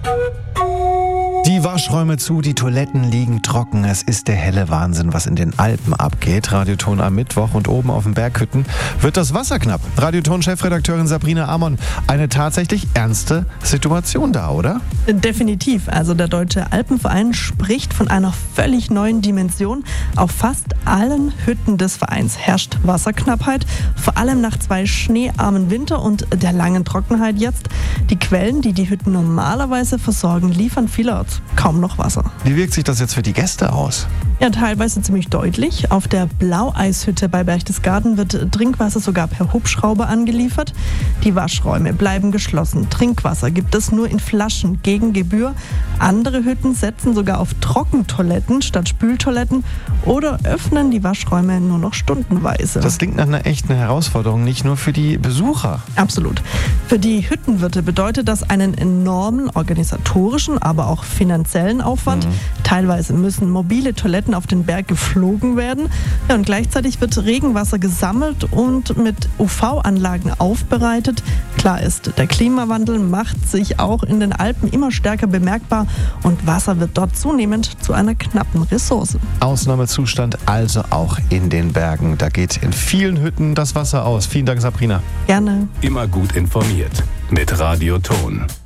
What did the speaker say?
Die Waschräume zu, die Toiletten liegen trocken. Es ist der helle Wahnsinn, was in den Alpen abgeht. Radioton am Mittwoch und oben auf den Berghütten wird das Wasser knapp. Radioton-Chefredakteurin Sabrina Amon, eine tatsächlich ernste Situation da, oder? Definitiv. Also der Deutsche Alpenverein spricht von einer völlig neuen Dimension. Auf fast allen Hütten des Vereins herrscht Wasserknappheit, vor allem nach 2 schneearmen Winter und der langen Trockenheit jetzt. Die Quellen, die die Hütten normalerweise versorgen, liefern vielerorts kaum noch Wasser. Wie wirkt sich das jetzt für die Gäste aus? Ja, teilweise ziemlich deutlich. Auf der Blaueishütte bei Berchtesgaden wird Trinkwasser sogar per Hubschrauber angeliefert. Die Waschräume bleiben geschlossen. Trinkwasser gibt es nur in Flaschen gegen Gebühr. Andere Hütten setzen sogar auf Trockentoiletten statt Spültoiletten oder öffnen die Waschräume nur noch stundenweise. Das klingt nach einer echten Herausforderung, nicht nur für die Besucher. Absolut. Für die Hüttenwirte bedeutet das einen enormen organisatorischen, aber auch finanziellen Aufwand. Teilweise müssen mobile Toiletten auf den Berg geflogen werden. Ja, und gleichzeitig wird Regenwasser gesammelt und mit UV-Anlagen aufbereitet. Klar ist, der Klimawandel macht sich auch in den Alpen immer stärker bemerkbar und Wasser wird dort zunehmend zu einer knappen Ressource. Ausnahmezustand also auch in den Bergen. Da geht in vielen Hütten das Wasser aus. Vielen Dank, Sabrina. Gerne. Immer gut informiert mit Radioton.